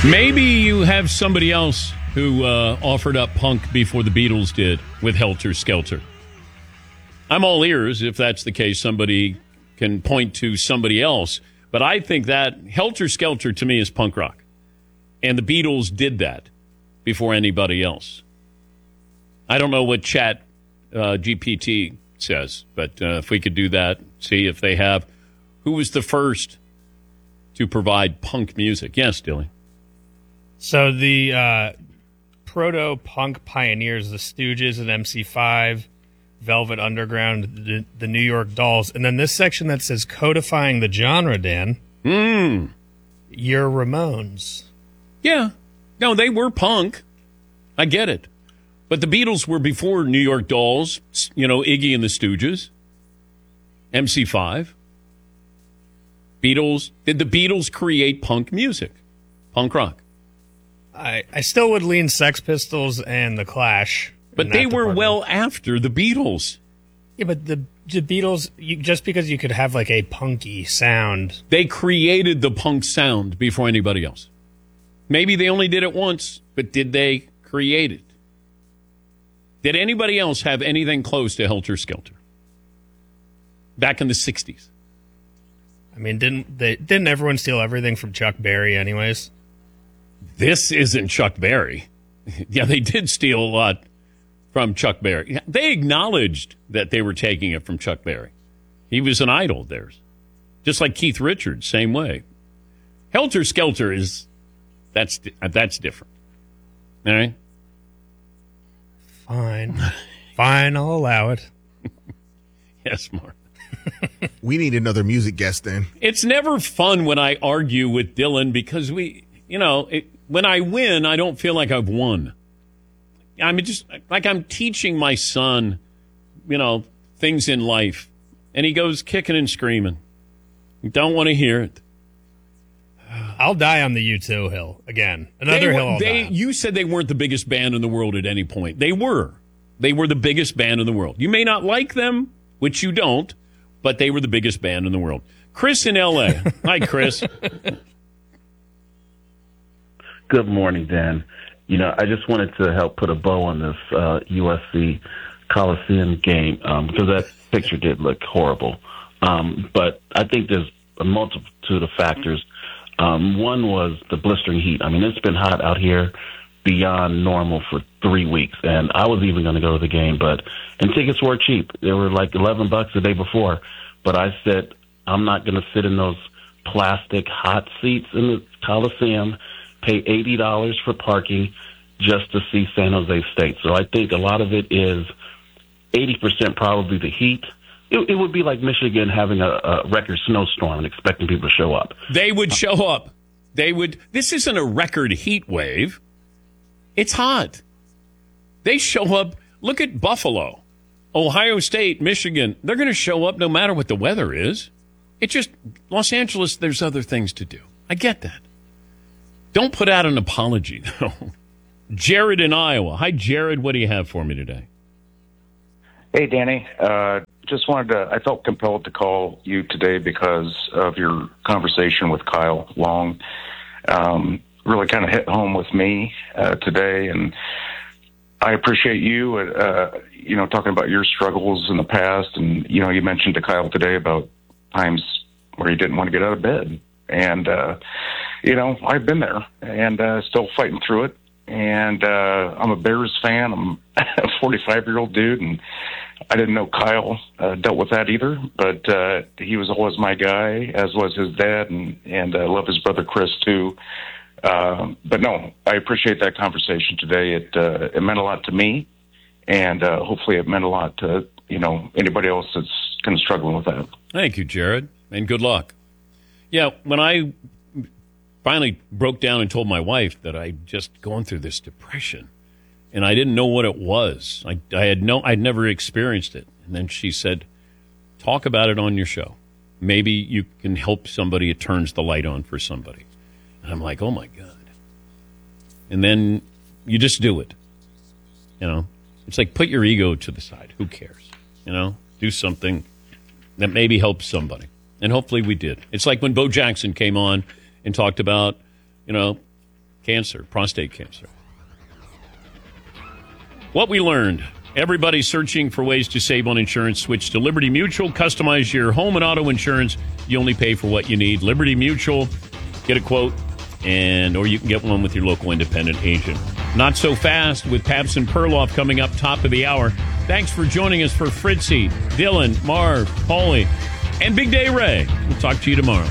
Maybe you have somebody else who offered up punk before the Beatles did with Helter Skelter. I'm all ears if that's the case. Somebody can point to somebody else. But I think that Helter Skelter to me is punk rock. And the Beatles did that before anybody else. I don't know what Chat GPT says, but if we could do that, see if they have. Who was the first to provide punk music? Yes, Dilly. So the proto-punk pioneers, the Stooges and MC5, Velvet Underground, the New York Dolls, and then this section that says codifying the genre, Dan. Your Ramones. Yeah. No, they were punk. I get it. But the Beatles were before New York Dolls, Iggy and the Stooges, MC5. Beatles. Did the Beatles create punk music? Punk rock? I still would lean Sex Pistols and The Clash. But they were well after the Beatles. Yeah, but the Beatles, just because you could have like a punky sound. They created the punk sound before anybody else. Maybe they only did it once, but did they create it? Did anybody else have anything close to Helter Skelter? Back in the 60s. I mean, didn't everyone steal everything from Chuck Berry anyways? This isn't Chuck Berry. Yeah, they did steal a lot from Chuck Berry. They acknowledged that they were taking it from Chuck Berry. He was an idol of theirs. Just like Keith Richards, same way. Helter Skelter that's different. All right? Fine, I'll allow it. Yes, Mark. We need another music guest then. It's never fun when I argue with Dylan because when I win, I don't feel like I've won. I'm just like I'm teaching my son, things in life. And he goes kicking and screaming. You don't want to hear it. I'll die on the U2 hill again. Another hill I'll die on. You said they weren't the biggest band in the world at any point. They were. They were the biggest band in the world. You may not like them, which you don't, but they were the biggest band in the world. Chris in L.A. Hi, Chris. Good morning, Dan. I just wanted to help put a bow on this USC Coliseum game because that picture did look horrible. But I think there's a multitude of factors. One was the blistering heat. I mean, it's been hot out here beyond normal for 3 weeks, and I was even going to go to the game, and tickets were cheap. They were like $11 the day before, but I said I'm not going to sit in those plastic hot seats in the Coliseum, pay $80 for parking just to see San Jose State. So I think a lot of it is 80% probably the heat. It would be like Michigan having a record snowstorm and expecting people to show up. They would show up. This isn't a record heat wave. It's hot. They show up. Look at Buffalo, Ohio State, Michigan. They're going to show up no matter what the weather is. It's just Los Angeles, there's other things to do. I get that. Don't put out an apology, though. Jared in Iowa. Hi, Jared. What do you have for me today? Hey, Danny. I felt compelled to call you today because of your conversation with Kyle Long. Really kind of hit home with me today, and I appreciate you, talking about your struggles in the past, and, you mentioned to Kyle today about times where you didn't want to get out of bed, and, I've been there, and still fighting through it, and I'm a Bears fan. I'm a 45-year-old dude, and I didn't know Kyle dealt with that either, but he was always my guy, as was his dad, and I love his brother Chris too. But no, I appreciate that conversation today. It meant a lot to me, and hopefully it meant a lot to anybody else that's kind of struggling with that. Thank you, Jared, and good luck. Yeah, when I finally broke down and told my wife that I'd just gone through this depression, and I didn't know what it was. I'd never experienced it. And then she said, talk about it on your show. Maybe you can help somebody. It turns the light on for somebody. And I'm like, oh, my God. And then you just do it. It's like put your ego to the side. Who cares? Do something that maybe helps somebody. And hopefully we did. It's like when Bo Jackson came on and talked about, cancer, prostate cancer. What we learned. Everybody's searching for ways to save on insurance. Switch to Liberty Mutual. Customize your home and auto insurance. You only pay for what you need. Liberty Mutual. Get a quote, or you can get one with your local independent agent. Not so fast with Pabst and Perloff coming up top of the hour. Thanks for joining us for Fritzy, Dylan, Marv, Paulie, and Big Day Ray. We'll talk to you tomorrow.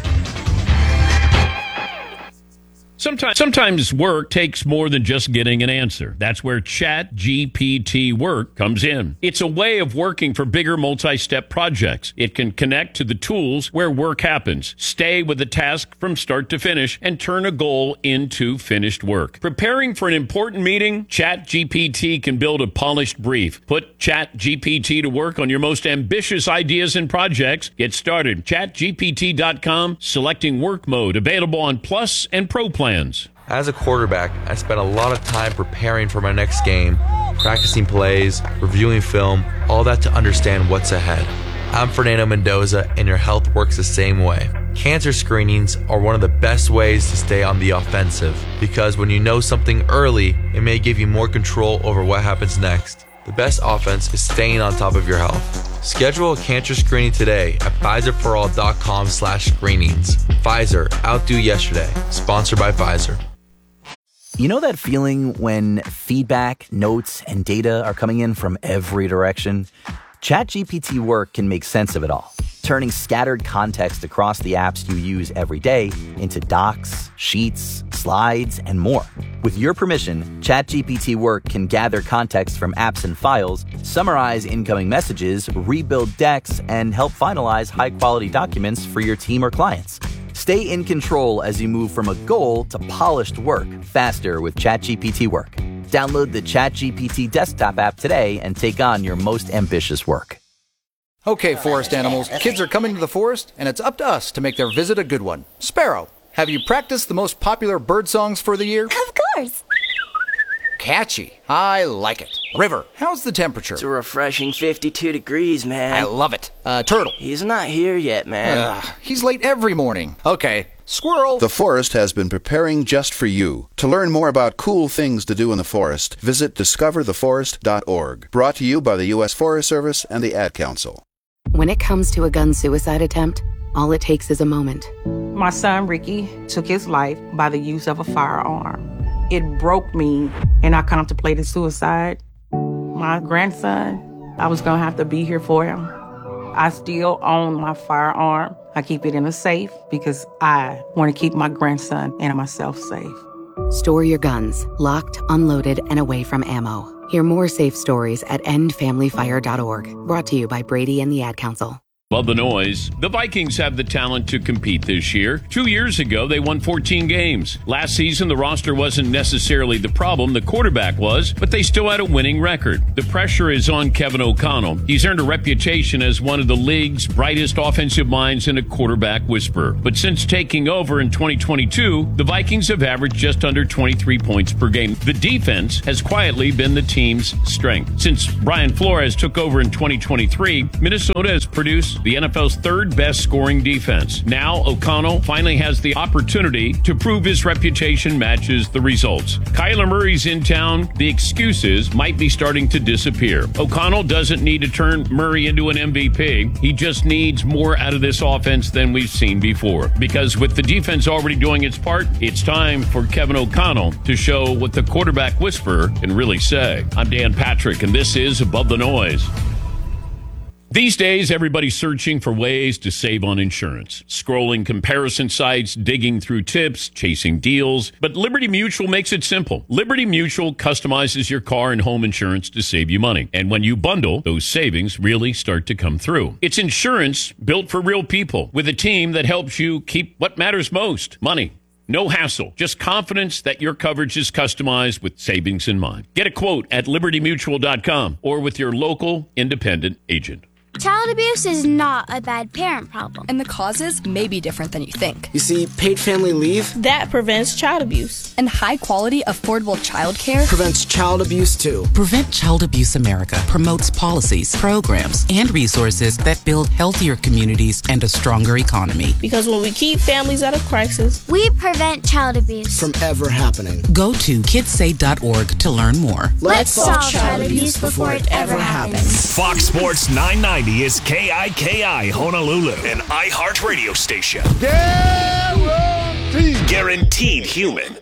Sometimes work takes more than just getting an answer. That's where ChatGPT Work comes in. It's a way of working for bigger multi-step projects. It can connect to the tools where work happens, stay with the task from start to finish, and turn a goal into finished work. Preparing for an important meeting? ChatGPT can build a polished brief. Put ChatGPT to work on your most ambitious ideas and projects. Get started. ChatGPT.com. Selecting work mode. Available on Plus and Pro plans. As a quarterback, I spent a lot of time preparing for my next game, practicing plays, reviewing film, all that to understand what's ahead. I'm Fernando Mendoza, and your health works the same way. Cancer screenings are one of the best ways to stay on the offensive, because when you know something early, it may give you more control over what happens next. The best offense is staying on top of your health. Schedule a cancer screening today at PfizerForAll.com/screenings. Pfizer, outdo yesterday. Sponsored by Pfizer. You know that feeling when feedback, notes, and data are coming in from every direction? ChatGPT Work can make sense of it all, turning scattered context across the apps you use every day into docs, sheets, slides, and more. With your permission, ChatGPT Work can gather context from apps and files, summarize incoming messages, rebuild decks, and help finalize high-quality documents for your team or clients. Stay in control as you move from a goal to polished work faster with ChatGPT Work. Download the ChatGPT desktop app today and take on your most ambitious work. Okay, forest animals, kids are coming to the forest, and it's up to us to make their visit a good one. Sparrow, have you practiced the most popular bird songs for the year? Of course. Catchy. I like it. River, how's the temperature? It's a refreshing 52 degrees, man. I love it. Turtle. He's not here yet, man. He's late every morning. Okay. Squirrel. The forest has been preparing just for you. To learn more about cool things to do in the forest, visit discovertheforest.org. Brought to you by the U.S. Forest Service and the Ad Council. When it comes to a gun suicide attempt, all it takes is a moment. My son, Ricky, took his life by the use of a firearm. It broke me, and I contemplated suicide. My grandson, I was going to have to be here for him. I still own my firearm. I keep it in a safe because I want to keep my grandson and myself safe. Store your guns, locked, unloaded, and away from ammo. Hear more safe stories at endfamilyfire.org. Brought to you by Brady and the Ad Council. Above the noise, the Vikings have the talent to compete this year. 2 years ago, they won 14 games. Last season, the roster wasn't necessarily the problem. The quarterback was, but they still had a winning record. The pressure is on Kevin O'Connell. He's earned a reputation as one of the league's brightest offensive minds and a quarterback whisperer. But since taking over in 2022, the Vikings have averaged just under 23 points per game. The defense has quietly been the team's strength. Since Brian Flores took over in 2023, Minnesota has produced the NFL's third best scoring defense. Now O'Connell finally has the opportunity to prove his reputation matches the results. Kyler Murray's in town. The excuses might be starting to disappear. O'Connell doesn't need to turn Murray into an MVP. He just needs more out of this offense than we've seen before. Because with the defense already doing its part, it's time for Kevin O'Connell to show what the quarterback whisperer can really say. I'm Dan Patrick, and this is Above the Noise. These days, everybody's searching for ways to save on insurance. Scrolling comparison sites, digging through tips, chasing deals. But Liberty Mutual makes it simple. Liberty Mutual customizes your car and home insurance to save you money. And when you bundle, those savings really start to come through. It's insurance built for real people with a team that helps you keep what matters most, money. No hassle, just confidence that your coverage is customized with savings in mind. Get a quote at libertymutual.com or with your local independent agent. Child abuse is not a bad parent problem. And the causes may be different than you think. You see, paid family leave, that prevents child abuse. And high-quality, affordable childcare prevents child abuse, too. Prevent Child Abuse America promotes policies, programs, and resources that build healthier communities and a stronger economy. Because when we keep families out of crisis, we prevent child abuse from ever happening. Go to kidssay.org to learn more. Let's solve child abuse before it ever happens. Fox Sports 990 is KIKI Honolulu, an iHeartRadio station. Guaranteed human.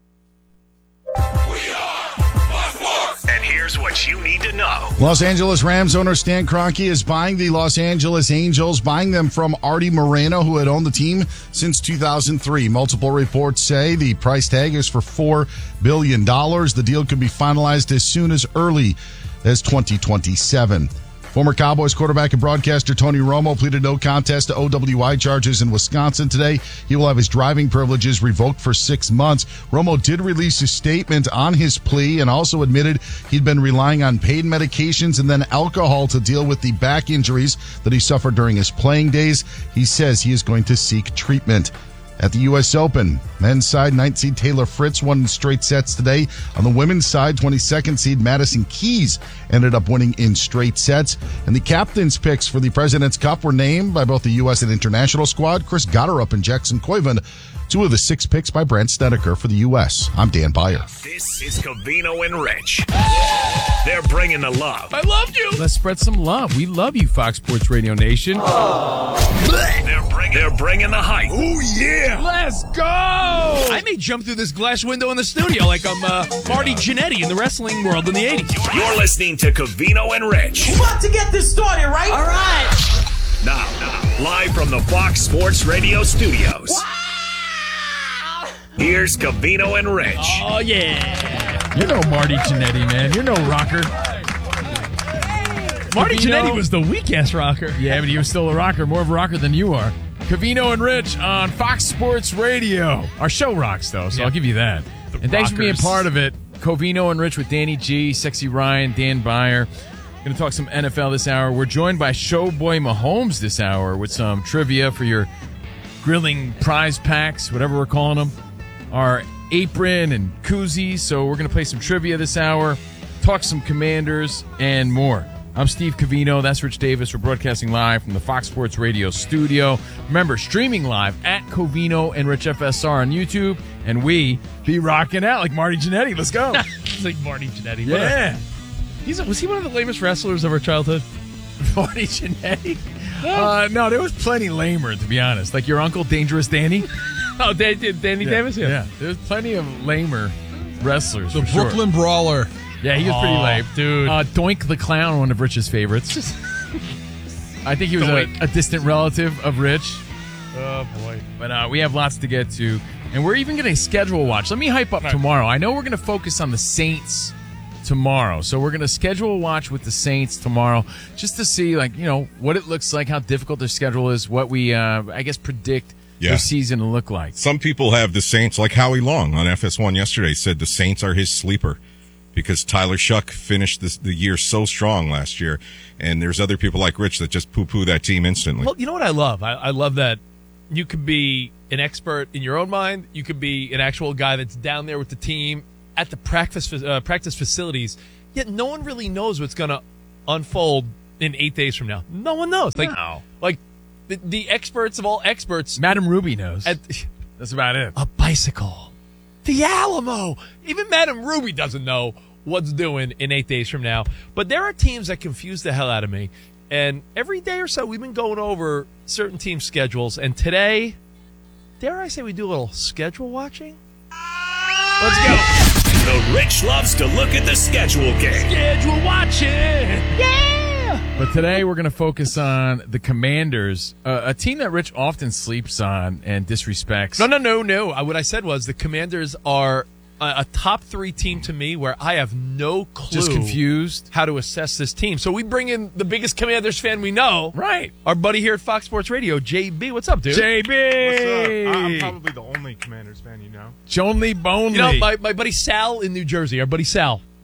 And here's what you need to know. Los Angeles Rams owner Stan Kroenke is buying the Los Angeles Angels, buying them from Artie Moreno, who had owned the team since 2003. Multiple reports say the price tag is for $4 billion. The deal could be finalized as soon as early as 2027. Former Cowboys quarterback and broadcaster Tony Romo pleaded no contest to OWI charges in Wisconsin today. He will have his driving privileges revoked for 6 months. Romo did release a statement on his plea and also admitted he'd been relying on pain medications and then alcohol to deal with the back injuries that he suffered during his playing days. He says he is going to seek treatment. At the U.S. Open, men's side, 9th seed Taylor Fritz won in straight sets today. On the women's side, 22nd seed Madison Keys ended up winning in straight sets. And the captain's picks for the President's Cup were named by both the U.S. and international squad. Chris Gotterup and Jackson Koivu, 2 of the 6 picks by Brant Snedeker for the U.S. I'm Dan Beyer. This is Covino and Rich. They're bringing the love. I loved you. Let's spread some love. We love you, Fox Sports Radio Nation. They're bringing the hype. Oh, yeah. Let's go. I may jump through this glass window in the studio like I'm Marty Jannetty in the wrestling world in the 80s. You're listening to Covino and Rich. We're about to get this started, right? All right. Now, live from the Fox Sports Radio studios. Wow. Here's Covino and Rich. Oh, yeah. You know Marty Jannetty, man. You're no rocker. Marty Jannetty was the weak-ass rocker. Yeah, but he was still a rocker, more of a rocker than you are. Covino and Rich on Fox Sports Radio. Our show rocks, though, so I'll give you that. And thanks for being part of it. Covino and Rich with Danny G, Sexy Ryan, Dan Beyer. Going to talk some NFL this hour. We're joined by Showboy Mahomes this hour with some trivia for your grilling prize packs, whatever we're calling them. Our apron and koozies. So we're going to play some trivia this hour, talk some Commanders, and more. I'm Steve Covino. That's Rich Davis. We're broadcasting live from the Fox Sports Radio studio. Remember, streaming live at Covino and Rich FSR on YouTube. And we be rocking out like Marty Jannetty. Let's go. It's like Marty Jannetty. Yeah. Was he one of the lamest wrestlers of our childhood? Marty Jannetty? No, there was plenty lamer, to be honest. Like your uncle, Dangerous Danny. Oh, Danny Davis? Yeah. There's plenty of lamer wrestlers. The Brooklyn Brawler. Yeah, he was pretty lame. Dude. Doink the Clown, one of Rich's favorites. I think he was a distant relative of Rich. Oh, boy. But we have lots to get to. And we're even going to schedule a watch. Let me hype up tomorrow. I know we're going to focus on the Saints tomorrow. So we're going to schedule a watch with the Saints tomorrow just to see, what it looks like, how difficult their schedule is, what we, predict their season to look like. Some people have the Saints, like Howie Long on FS1 yesterday, said the Saints are his sleeper because Tyler Shuck finished the year so strong last year. And there's other people like Rich that just poo-poo that team instantly. Well, you know what I love? I love that you could be an expert in your own mind. You could be an actual guy that's down there with the team at the practice facilities, yet no one really knows what's going to unfold in 8 days from now. No one knows. Like the experts of all experts. Madam Ruby knows. That's about it. A bicycle. The Alamo. Even Madam Ruby doesn't know what's doing in 8 days from now. But there are teams that confuse the hell out of me. And every day or so, we've been going over certain team schedules. And today, dare I say we do a little schedule watching? Let's go. The Rich loves to look at the schedule game. Schedule watching. Yeah. But today we're going to focus on the Commanders, a team that Rich often sleeps on and disrespects. No. What I said was the Commanders are a top 3 team to me where I have no clue. Just confused how to assess this team. So we bring in the biggest Commanders fan we know. Right. Our buddy here at Fox Sports Radio, JB. What's up, dude? JB. What's up? I'm probably the only Commanders fan you know. Jonely Bonely. You know, my buddy Sal in New Jersey, our buddy Sal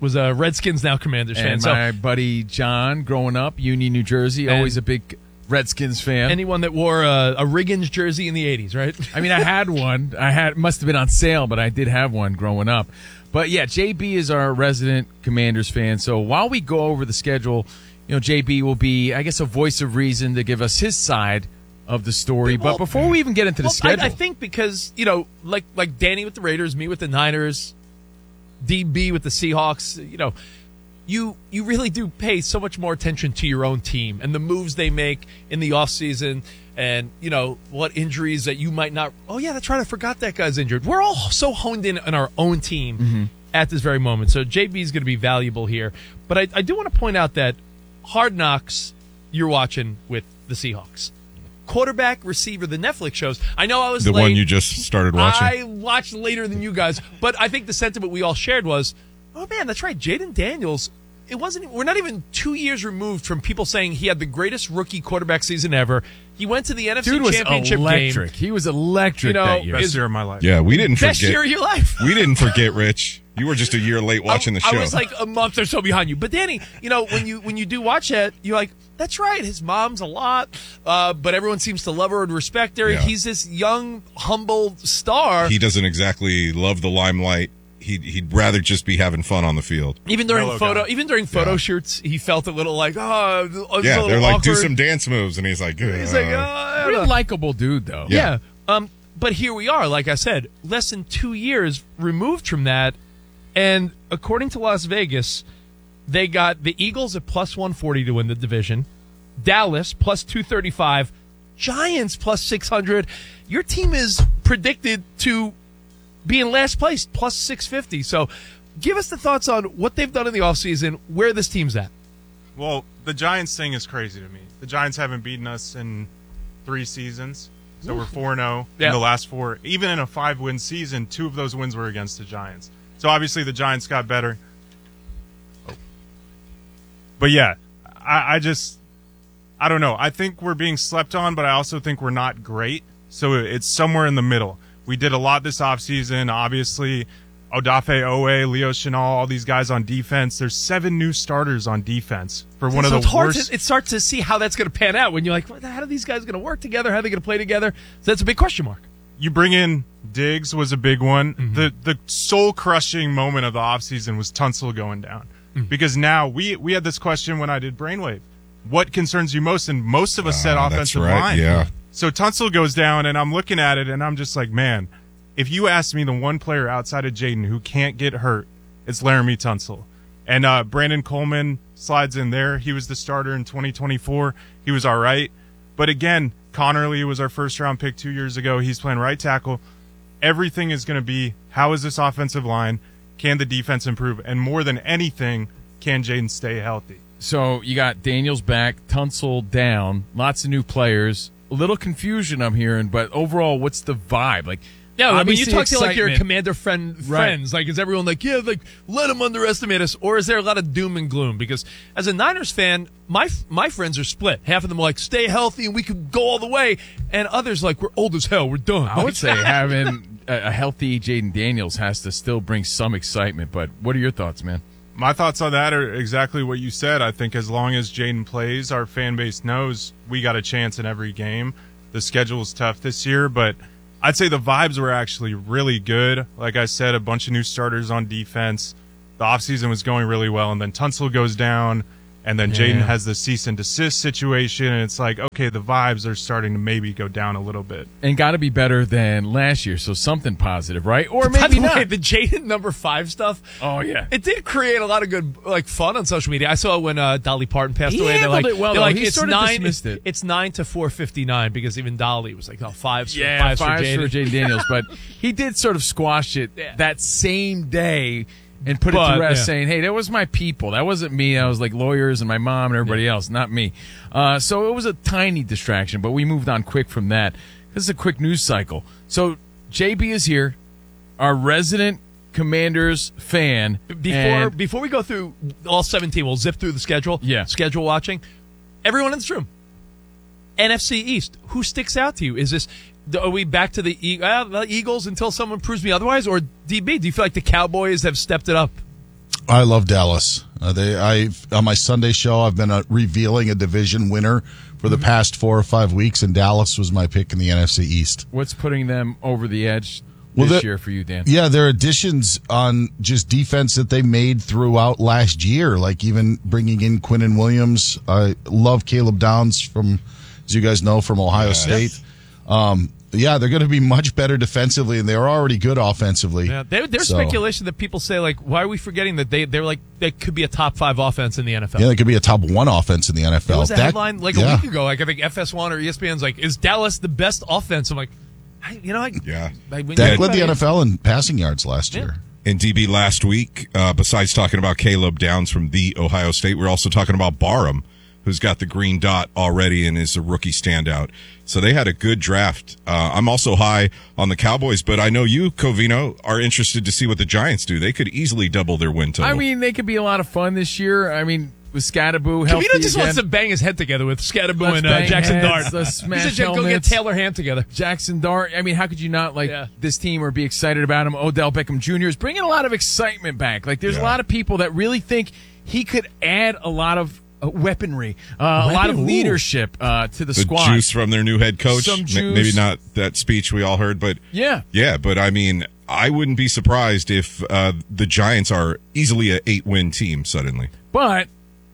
was a Redskins, now Commanders fan. And So my buddy John, growing up, Union, New Jersey, always a big Redskins fan. anyone that wore a Riggins jersey in the 80s, right? I mean, I had one. Must have been on sale, but I did have one growing up. But yeah, JB is our resident Commanders fan. So while we go over the schedule, JB will be, I guess, a voice of reason to give us his side of the story. But before we even get into the schedule, I think because like Danny with the Raiders, me with the Niners, DB with the Seahawks, you really do pay so much more attention to your own team and the moves they make in the offseason and, what injuries that you might not. Oh, yeah, that's right. I forgot that guy's injured. We're all so honed in on our own team at this very moment. So JB is going to be valuable here. But I do want to point out that Hard Knocks you're watching with the Seahawks. Quarterback, receiver, the Netflix shows. I know I was the late. one you just started watching. I watched later than you guys. But I think the sentiment we all shared was, oh, man, that's right. Jaden Daniels. We're not even 2 years removed from people saying he had the greatest rookie quarterback season ever. He went to the NFC Championship electric. game. He was electric that year. Best year of my life. Yeah, we didn't forget. Best year of your life. We didn't forget, Rich. You were just a year late watching the show. I was like a month or so behind you. But Danny, when you do watch that, you're like, that's right. His mom's a lot, but everyone seems to love her and respect her. Yeah. He's this young, humble star. He doesn't exactly love the limelight. He'd rather just be having fun on the field. Even during photo shoots, he felt a little like, they're like, do some dance moves, and he's like, real likable dude, though. Yeah. But here we are, like I said, less than 2 years removed from that, and according to Las Vegas, they got the Eagles at plus 140 to win the division, Dallas plus 235, Giants plus 600. Your team is predicted to be in last place, plus 650. So give us the thoughts on what they've done in the offseason, where this team's at. Well, the Giants thing is crazy to me. The Giants haven't beaten us in 3 seasons. So we're 4-0 in the last 4. Even in a 5-win season, 2 of those wins were against the Giants. So obviously the Giants got better. But yeah, I don't know. I think we're being slept on, but I also think we're not great. So it's somewhere in the middle. We did a lot this offseason. Obviously, Odafe Owe, Leo Chenal, all these guys on defense. There's 7 new starters on defense for one of the worst. It's hard to see how that's going to pan out when you're like, how are these guys going to work together? How are they going to play together? So that's a big question mark. You bring in Diggs was a big one. Mm-hmm. The soul-crushing moment of the offseason was Tunsil going down. Mm-hmm. Because now we had this question when I did Brainwave. What concerns you most? And most of us said offensive line. Yeah. So Tunsil goes down, and I'm looking at it, and I'm just like, man, if you ask me the one player outside of Jaden who can't get hurt, it's Laramie Tunsil. And Brandon Coleman slides in there. He was the starter in 2024. He was all right. But again, Connerly was our first-round pick 2 years ago. He's playing right tackle. Everything is going to be, how is this offensive line? Can the defense improve? And more than anything, can Jaden stay healthy? So you got Daniels back, Tunsil down, lots of new players. A little confusion I'm hearing, but overall, what's the vibe? Like, yeah, when you talk to like your commander Right. friends, like is everyone like, yeah, like let them underestimate us, or is there a lot of doom and gloom? Because as a Niners fan, my friends are split. Half of them are like, stay healthy and we could go all the way, and others like, we're old as hell, we're done. I would say having a healthy Jaden Daniels has to still bring some excitement. But what are your thoughts, man? My thoughts on that are exactly what you said. I think as long as Jaden plays, our fan base knows we got a chance in every game. The schedule is tough this year, but I'd say the vibes were actually really good. Like I said, a bunch of new starters on defense. The offseason was going really well, and then Tunsil goes down, and then Jaden has the cease and desist situation, and it's like, okay, the vibes are starting to maybe go down a little bit. And got to be better than last year, so something positive, right? Or maybe not. The Jaden number 5 stuff. Oh, yeah. It did create a lot of good fun on social media. I saw it when Dolly Parton passed away. He handled it well, though. He it's sort of 9, dismissed it. It's 9 to 4:59 because even Dolly was like, 5s for Jaden Daniels. But he did sort of squash it that same day and put it to rest, saying, hey, that was my people. That wasn't me. That was like lawyers and my mom and everybody else, not me. So it was a tiny distraction, but we moved on quick from that. This is a quick news cycle. So JB is here, our resident Commanders fan. Before we go through all 17, we'll zip through the schedule. Yeah. Schedule watching. Everyone in this room. NFC East. Who sticks out to you? Are we back to the Eagles until someone proves me otherwise? Or DB, do you feel like the Cowboys have stepped it up? I love Dallas. On my Sunday show, I've been revealing a division winner for the past 4 or 5 weeks, and Dallas was my pick in the NFC East. What's putting them over the edge this year for you, Dan? Yeah, their additions on just defense that they made throughout last year, like even bringing in Quinnen Williams. I love Caleb Downs from, as you guys know, from Ohio State. Yeah, they're going to be much better defensively, and they're already good offensively. Yeah, there's speculation that people say, like, why are we forgetting that they could be a top 5 offense in the NFL? Yeah, they could be a top 1 offense in the NFL. There was a headline like a week ago. Like, I think FS1 or ESPN's like, is Dallas the best offense? I'm like, Dak led the NFL in passing yards last year. In DB last week, besides talking about Caleb Downs from the Ohio State, we're also talking about Barham, who's got the green dot already and is a rookie standout. So they had a good draft. I'm also high on the Cowboys, but I know you, Covino, are interested to see what the Giants do. They could easily double their win total. I mean, they could be a lot of fun this year. I mean, with Scadaboo healthy Covino just again. wants to bang his head together with Scadaboo and Jackson Dart. Let's smash go get Taylor Hand together. Jackson Dart. I mean, how could you not like this team or be excited about him? Odell Beckham Jr. is bringing a lot of excitement back. Like, there's a lot of people that really think he could add a lot of weaponry, a lot of leadership to the squad. Juice from their new head coach. Some juice. Maybe not that speech we all heard, but yeah. But I mean, I wouldn't be surprised if the Giants are easily a 8-win team suddenly. But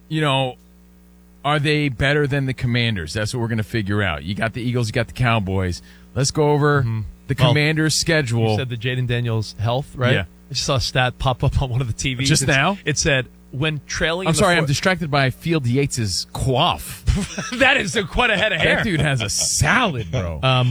are they better than the Commanders? That's what we're going to figure out. You got the Eagles, you got the Cowboys. Let's go over the Commanders' schedule. You said the Jaden Daniels health, right? Yeah. I just saw a stat pop up on one of the TVs just now. It said, when trailing. I'm sorry, I'm distracted by Field Yates' coif. That is quite a head of hair. That dude has a salad, bro.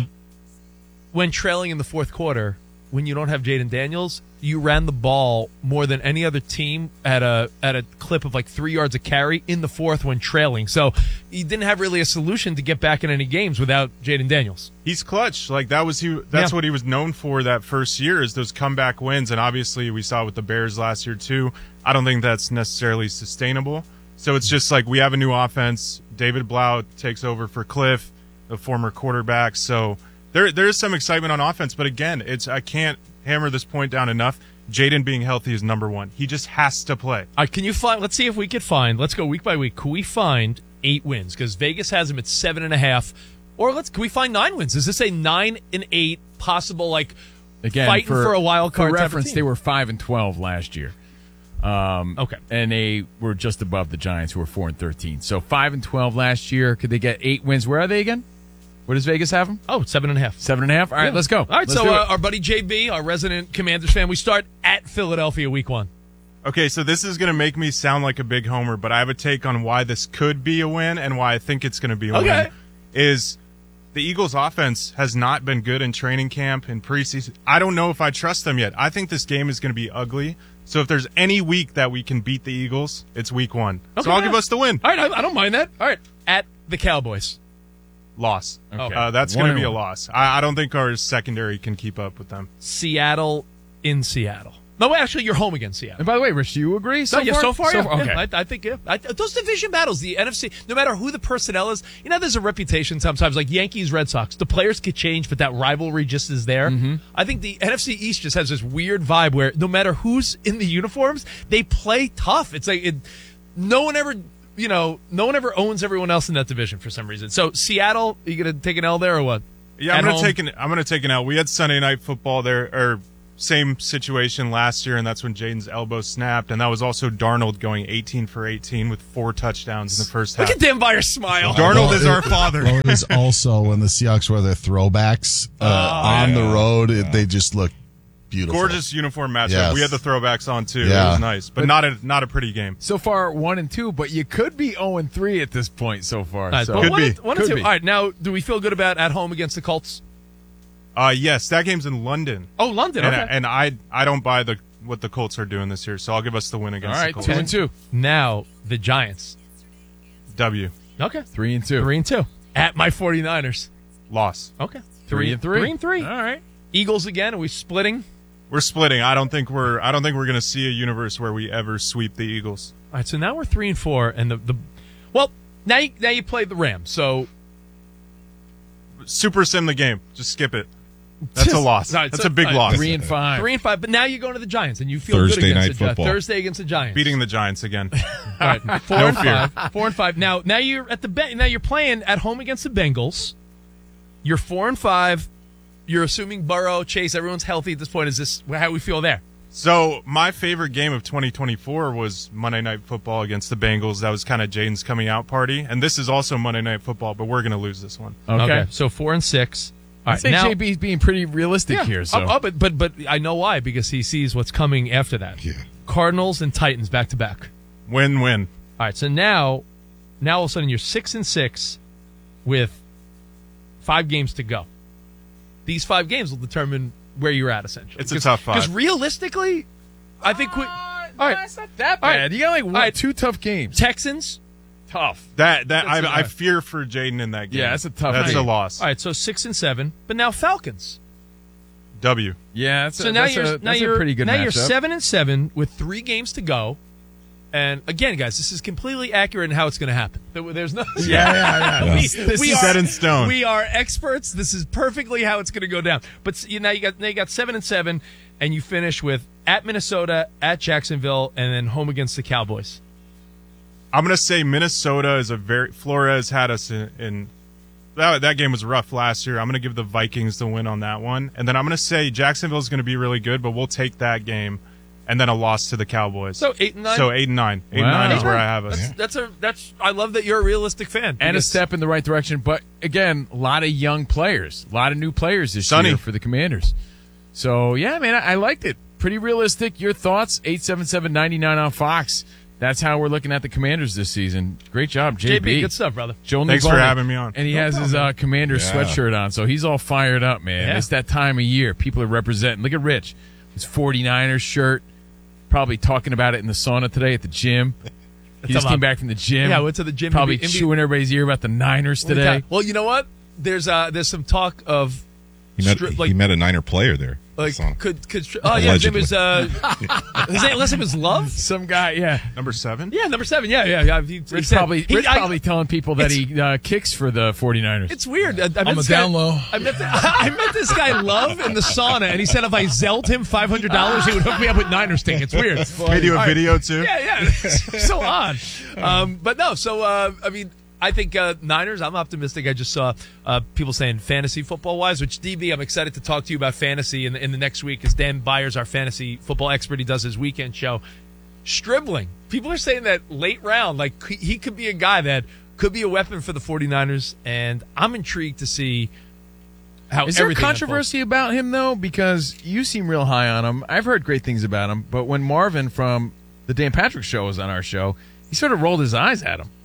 When trailing in the fourth quarter, when you don't have Jaden Daniels, you ran the ball more than any other team at a clip of like 3 yards a carry in the fourth when trailing. So you didn't have really a solution to get back in any games without Jaden Daniels. He's clutch. Like that's what he was known for that first year, is those comeback wins. And obviously we saw with the Bears last year too. I don't think that's necessarily sustainable. So it's just like we have a new offense. David Blau takes over for Cliff, the former quarterback. So there's some excitement on offense. But again, I can't hammer this point down enough. Jaden being healthy is number one. He just has to play. Can you find? Let's see if we could find. Let's go week by week. Can we find 8 wins? Because Vegas has him at 7.5. Or can we find 9 wins? Is this a 9-8 possible? Like again, fighting for a wild card. For reference, they were 5-12 last year. Okay, and they were just above the Giants, who were 4-13. So 5-12 last year. Could they get 8 wins? Where are they again? Where does Vegas have them? Oh, 7.5. 7.5? All right, let's go. All right, so our buddy JB, our resident Commanders fan, we start at Philadelphia week 1. Okay, so this is going to make me sound like a big homer, but I have a take on why this could be a win and why I think it's going to be a win. Is the Eagles' offense has not been good in training camp and preseason. I don't know if I trust them yet. I think this game is going to be ugly. So if there's any week that we can beat the Eagles, it's week 1. Okay, so I'll give us the win. All right, I don't mind that. All right, at the Cowboys. Loss. Okay. That's going to be a loss. I don't think our secondary can keep up with them. Seattle in Seattle. No, actually, you're home against Seattle. And by the way, Rich, do you agree? So far, yeah. Okay. Yeah, I think, yeah. Those division battles, the NFC, no matter who the personnel is, there's a reputation sometimes, like Yankees, Red Sox. The players could change, but that rivalry just is there. Mm-hmm. I think the NFC East just has this weird vibe where no matter who's in the uniforms, they play tough. It's like no one ever owns everyone else in that division for some reason. So Seattle, you gonna take an L there or what? Yeah, I'm gonna take an L. We had Sunday Night Football there, or same situation last year, and that's when Jaden's elbow snapped, and that was also Darnold going 18 for 18 with 4 touchdowns in the first half. Look at Dan Beyer smile. Darnold is our father. Well, it was also when the Seahawks were their throwbacks on the road. They just looked beautiful. Gorgeous uniform matchup. Yes. We had the throwbacks on too. Yeah. It was nice, but not a pretty game. So far, 1-2, but you could be 0-3 at this point so far. Right, so. Could be. 1-2. All right, now do we feel good about at home against the Colts? Yes, that game's in London. Oh, London. Okay. And I don't buy what the Colts are doing this year, so I'll give us the win against the Colts. 2-2. Now the Giants. W. Okay. 3-2. 3-2. At my 49ers. Loss. Okay. 3-3. 3-3. All right. Eagles again. Are we splitting? We're splitting. I don't think we're going to see a universe where we ever sweep the Eagles. All right. So now we're 3-4, and now you play the Rams. So super sim the game. Just skip it. That's a loss. All right, That's so- a big all right, loss. 3-5. 3-5. But now you're going to the Giants, and you feel Thursday good against night the Giants. football. Thursday against the Giants. Beating the Giants again. All right, 4-5. 4-5. Now you're at now you're playing at home against the Bengals. You're 4-5. You're assuming Burrow, Chase, everyone's healthy at this point. Is this how we feel there? So my favorite game of 2024 was Monday Night Football against the Bengals. That was kind of Jaden's coming out party. And this is also Monday Night Football, but we're going to lose this one. Okay. So 4-6. All I right, think now, JB's being pretty realistic here. So. but I know why, because he sees what's coming after that. Yeah. Cardinals and Titans back to back. Win-win. All right, so now all of a sudden you're 6-6 with 5 games to go. These 5 games will determine where you're at, essentially. It's a tough 5. Because realistically, I think all right, That's not that All bad. right. You got All right. 2 tough games. Texans. Tough. I fear for Jaden in that game. Yeah, that's a tough That's game. a loss. All right, so 6-7, but now Falcons. W. Yeah, that's So now that's you're a pretty good now matchup. you're 7-7 with 3 games to go. And again, guys, this is completely accurate in how it's going to happen. There's no Yeah. This is set in stone. We are experts. This is perfectly how it's going to go down. But now you got 7-7, and you finish with at Minnesota, at Jacksonville, and then home against the Cowboys. I'm going to say Minnesota is Flores had us in that game was rough last year. I'm going to give the Vikings the win on that one. And then I'm going to say Jacksonville is going to be really good, but we'll take that game. And then a loss to the Cowboys. So 8-9. So 8-9. 8-9 is where I have us. That's. I love that you're a realistic fan. And a step in the right direction. But again, a lot of young players, a lot of new players this year for the Commanders. So yeah, man, I liked it. Pretty realistic. Your thoughts? 877-99 on Fox. That's how we're looking at the Commanders this season. Great job, JB. Good stuff, brother. Thanks for having me on. And he has his Commanders sweatshirt on, so he's all fired up, man. Yeah. It's that time of year. People are representing. Look at Rich. His 49ers shirt. Probably talking about it in the sauna today at the gym. He just came back from the gym. Yeah, went to the gym. Probably chewing everybody's ear about the Niners today. Well, you know what? There's some talk of he met a Niner player there. Like could his name Allegedly. was his last name was Love. Some guy, yeah. Number 7? Yeah, number 7. Yeah. Rich probably telling people that he kicks for the 49ers. It's weird. I I'm a down low. I met this guy Love in the sauna, and he said if I zelled him $500, he would hook me up with Niners tickets. It's weird. Made you a video too? Yeah. It's so odd. But no. So I mean. I think Niners, I'm optimistic. I just saw people saying fantasy football-wise, which, DB, I'm excited to talk to you about fantasy in the next week because Dan Byers, our fantasy football expert, he does his weekend show. Stribling. People are saying that late round, like he could be a guy that could be a weapon for the 49ers, and I'm intrigued to see how Is there everything controversy about him, though? Because you seem real high on him. I've heard great things about him, but when Marvin from the Dan Patrick Show was on our show, he sort of rolled his eyes at him.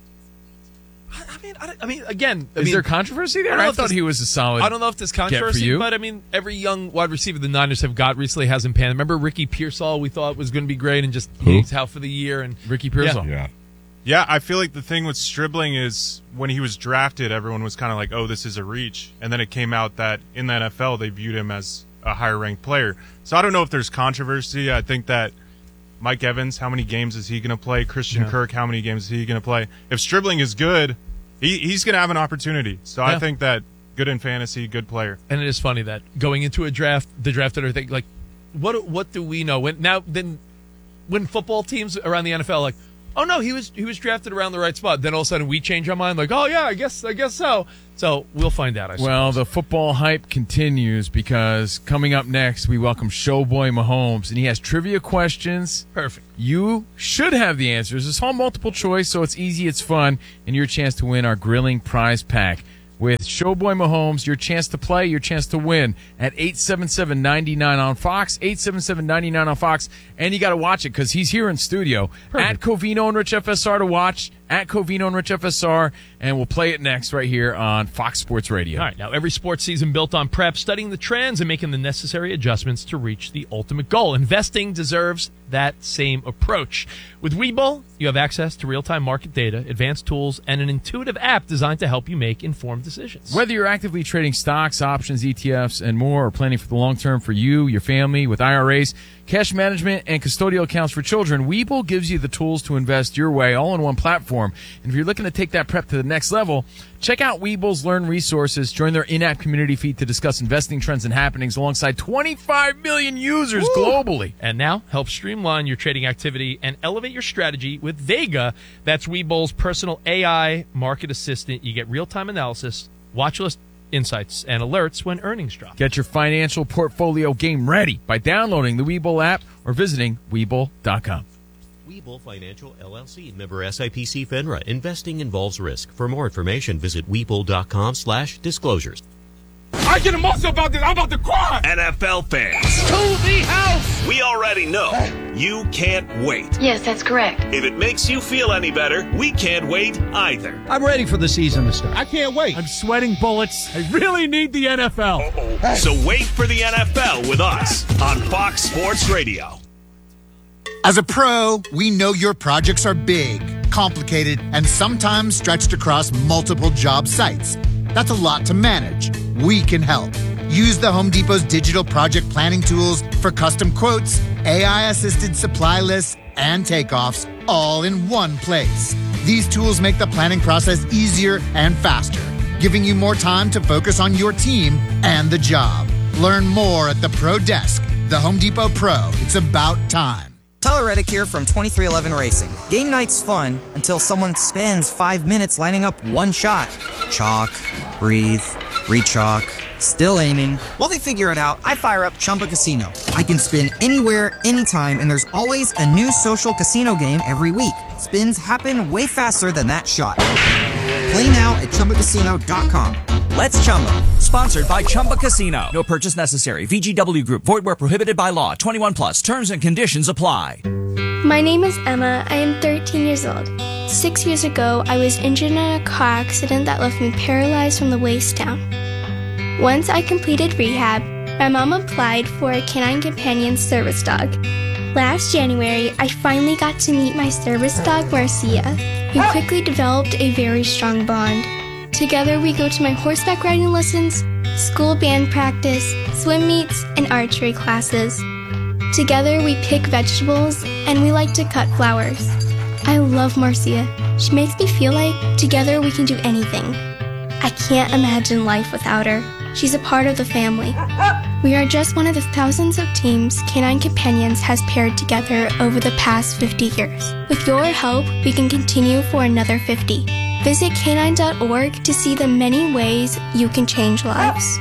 Is there controversy there? I thought he was a solid. I don't know if there's controversy, but I mean, every young wide receiver the Niners have got recently hasn't panned. Remember Ricky Pearsall? We thought was going to be great, and just he's out for the year. And Ricky Pearsall, yeah. I feel like the thing with Stribling is when he was drafted, everyone was kind of like, "Oh, this is a reach," and then it came out that in the NFL they viewed him as a higher ranked player. So I don't know if there's controversy. I think that Mike Evans, how many games is he going to play? Christian Kirk, how many games is he going to play? If Stribling is good, he's going to have an opportunity. So I think that good in fantasy, good player. And it is funny that going into a draft, the draft editor think like, what do we know? When football teams around the NFL like, oh no, he was drafted around the right spot. Then all of a sudden we change our mind like, oh yeah, I guess so. So we'll find out. I suppose. Well, the football hype continues because coming up next we welcome Showboy Mahomes, and he has trivia questions. Perfect. You should have the answers. It's all multiple choice, so it's easy, it's fun, and your chance to win our grilling prize pack. With Showboy Mahomes, your chance to play, your chance to win at 877-99 on Fox, 877-99 on Fox, and you got to watch it because he's here in studio. Perfect. At Covino and Rich FSR to watch, at Covino and Rich FSR, and we'll play it next right here on Fox Sports Radio. All right, now every sports season built on prep, studying the trends, and making the necessary adjustments to reach the ultimate goal. Investing deserves that same approach. With Webull, you have access to real-time market data, advanced tools, and an intuitive app designed to help you make informed decisions. Whether you're actively trading stocks, options, ETFs, and more, or planning for the long term for you, your family, with IRAs, cash management, and custodial accounts for children, Webull gives you the tools to invest your way all in one platform for them. And if you're looking to take that prep to the next level, check out Webull's Learn resources. Join their in-app community feed to discuss investing trends and happenings alongside 25 million users globally. And now, help streamline your trading activity and elevate your strategy with Vega. That's Webull's personal AI market assistant. You get real-time analysis, watch list insights, and alerts when earnings drop. Get your financial portfolio game ready by downloading the Webull app or visiting Webull.com. Webull Financial LLC, member SIPC FINRA. Investing involves risk. For more information, visit Webull.com/disclosures. I get emotional about this. I'm about to cry. NFL fans. To the house. We already know you can't wait. Yes, that's correct. If it makes you feel any better, we can't wait either. I'm ready for the season to start. I can't wait. I'm sweating bullets. I really need the NFL. So wait for the NFL with us on Fox Sports Radio. As a pro, we know your projects are big, complicated, and sometimes stretched across multiple job sites. That's a lot to manage. We can help. Use the Home Depot's digital project planning tools for custom quotes, AI-assisted supply lists, and takeoffs all in one place. These tools make the planning process easier and faster, giving you more time to focus on your team and the job. Learn more at the Pro Desk. The Home Depot Pro. It's about time. Tyler Reddick here from 2311 Racing. Game night's fun until someone spends 5 minutes lining up one shot. Chalk, breathe, re-chalk, still aiming. While they figure it out, I fire up Chumba Casino. I can spin anywhere, anytime, and there's always a new social casino game every week. Spins happen way faster than that shot. Play now at ChumbaCasino.com. Let's Chumba. Sponsored by Chumba Casino. No purchase necessary. VGW Group. Void where prohibited by law. 21 plus. Terms and conditions apply. My name is Emma. I am 13 years old. 6 years ago, I was injured in a car accident that left me paralyzed from the waist down. Once I completed rehab, my mom applied for a Canine Companion service dog. Last January, I finally got to meet my service dog, Marcia. We quickly developed a very strong bond. Together, we go to my horseback riding lessons, school band practice, swim meets, and archery classes. Together, we pick vegetables, and we like to cut flowers. I love Marcia. She makes me feel like together we can do anything. I can't imagine life without her. She's a part of the family. We are just one of the thousands of teams Canine Companions has paired together over the past 50 years. With your help, we can continue for another 50. Visit canine.org to see the many ways you can change lives.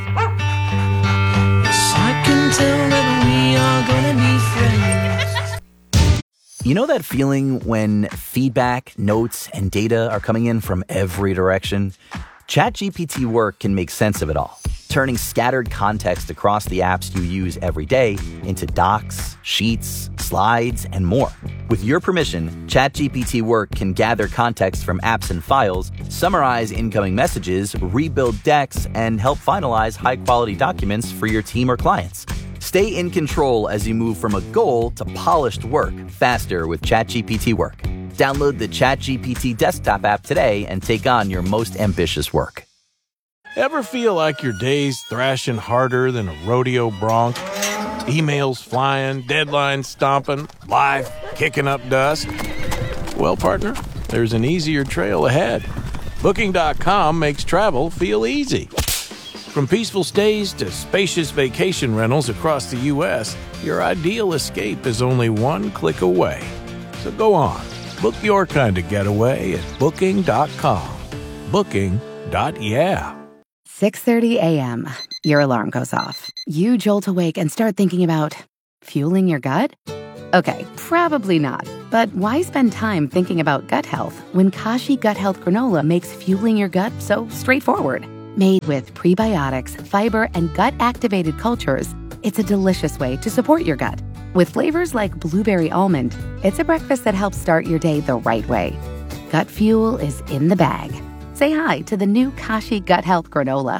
I can tell that we are gonna be friends. You know that feeling when feedback, notes, and data are coming in from every direction? ChatGPT Work can make sense of it all, turning scattered context across the apps you use every day into docs, sheets, slides, and more. With your permission, ChatGPT Work can gather context from apps and files, summarize incoming messages, rebuild decks, and help finalize high-quality documents for your team or clients. Stay in control as you move from a goal to polished work faster with ChatGPT Work. Download the ChatGPT desktop app today and take on your most ambitious work. Ever feel like your day's thrashing harder than a rodeo bronc? Emails flying, deadlines stomping, life kicking up dust? Well, partner, there's an easier trail ahead. Booking.com makes travel feel easy. From peaceful stays to spacious vacation rentals across the U.S., your ideal escape is only one click away. So go on, book your kind of getaway at Booking.com. Booking.yeah. 6:30 a.m. Your alarm goes off. You jolt awake and start thinking about fueling your gut? Okay, probably not. But why spend time thinking about gut health when Kashi Gut Health Granola makes fueling your gut so straightforward? Made with prebiotics, fiber, and gut-activated cultures, it's a delicious way to support your gut. With flavors like blueberry almond, it's a breakfast that helps start your day the right way. Gut fuel is in the bag. Say hi to the new Kashi Gut Health Granola.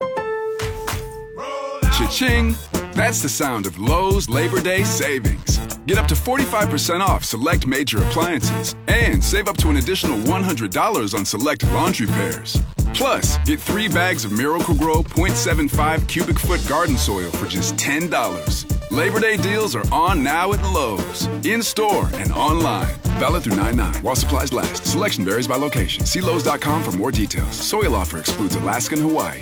Cha-ching! That's the sound of Lowe's Labor Day savings. Get up to 45% off select major appliances and save up to an additional $100 on select laundry pairs. Plus, get 3 bags of Miracle-Gro 0.75 cubic foot garden soil for just $10. Labor Day deals are on now at Lowe's. In-store and online. Valid through 9/9 while supplies last. Selection varies by location. See Lowe's.com for more details. Soil offer excludes Alaska and Hawaii.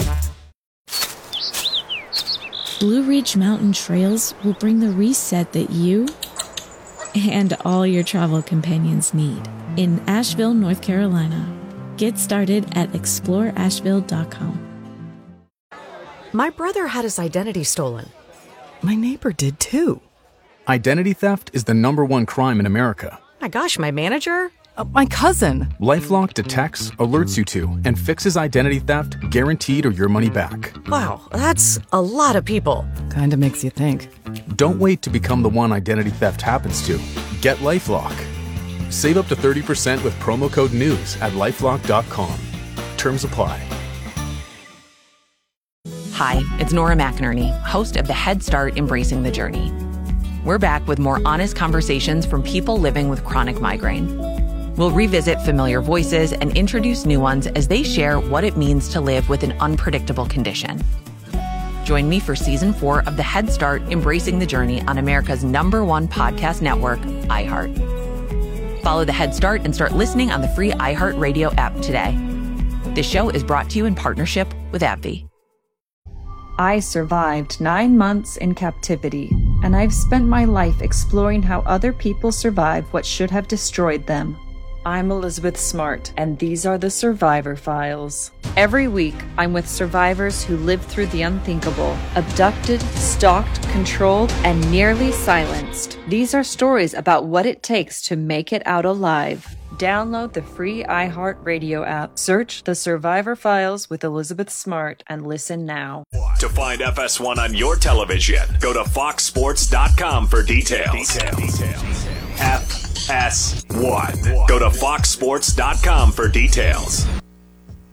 Blue Ridge Mountain Trails will bring the reset that you and all your travel companions need in Asheville, North Carolina. Get started at exploreasheville.com. My brother had his identity stolen. My neighbor did too. Identity theft is the #1 crime in America. My gosh, my manager? My cousin. LifeLock detects, alerts you to, and fixes identity theft guaranteed or your money back. Wow, that's a lot of people. Kinda makes you think. Don't wait to become the one identity theft happens to. Get LifeLock. Save up to 30% with promo code NEWS at LifeLock.com. Terms apply. Hi, it's Nora McInerney, host of the Head Start Embracing the Journey. We're back with more honest conversations from people living with chronic migraine. We'll revisit familiar voices and introduce new ones as they share what it means to live with an unpredictable condition. Join me for Season 4 of the Head Start Embracing the Journey on America's #1 podcast network, iHeart. Follow the Head Start and start listening on the free iHeartRadio app today. This show is brought to you in partnership with AbbVie. I survived 9 months in captivity, and I've spent my life exploring how other people survive what should have destroyed them. I'm Elizabeth Smart, and these are the Survivor Files. Every week, I'm with survivors who lived through the unthinkable, abducted, stalked, controlled, and nearly silenced. These are stories about what it takes to make it out alive. Download the free iHeartRadio app, search The Survivor Files with Elizabeth Smart, and listen now. To find FS1 on your television, go to foxsports.com for details. FS1. Go to foxsports.com for details.